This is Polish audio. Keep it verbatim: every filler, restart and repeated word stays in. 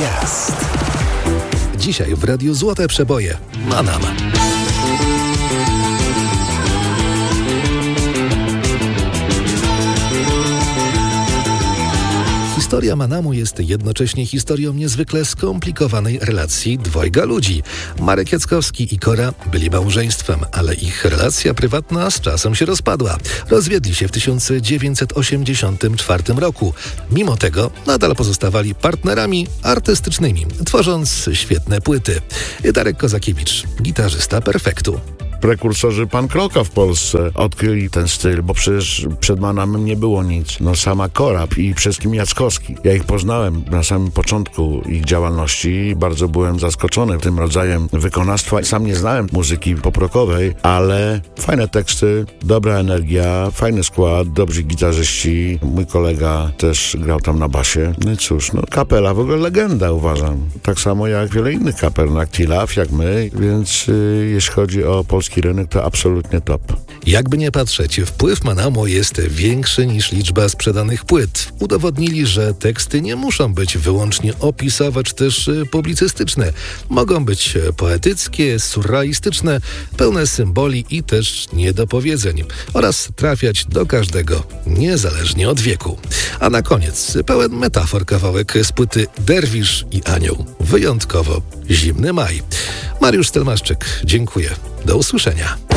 gwiazd. Dzisiaj w Radiu Złote Przeboje Manam. Historia Manamu jest jednocześnie historią niezwykle skomplikowanej relacji dwojga ludzi. Marek Jackowski i Kora byli małżeństwem, ale ich relacja prywatna z czasem się rozpadła. Rozwiedli się w tysiąc dziewięćset osiemdziesiątym czwartym roku. Mimo tego nadal pozostawali partnerami artystycznymi, tworząc świetne płyty. Darek Kozakiewicz, gitarzysta Perfektu. Prekursorzy punk rocka w Polsce odkryli ten styl, bo przecież przed Manamem nie było nic. No sama Kora i przede wszystkim Jackowski. Ja ich poznałem na samym początku ich działalności i bardzo byłem zaskoczony tym rodzajem wykonawstwa. Sam nie znałem muzyki pop-rockowej, ale fajne teksty, dobra energia, fajny skład, dobrzy gitarzyści. Mój kolega też grał tam na basie. No i cóż, no kapela w ogóle legenda, uważam. Tak samo jak wiele innych kapel, jak T-Love, jak my, więc yy, jeśli chodzi o polski rynek, to absolutnie top. Jakby nie patrzeć, wpływ Manamu jest większy niż liczba sprzedanych płyt. Udowodnili, że teksty nie muszą być wyłącznie opisowe czy też publicystyczne. Mogą być poetyckie, surrealistyczne, pełne symboli i też niedopowiedzeń oraz trafiać do każdego, niezależnie od wieku. A na koniec pełen metafor kawałek z płyty Derwisz i Anioł. Wyjątkowo zimny maj. Mariusz Stelmaszczyk, dziękuję. Do usłyszenia.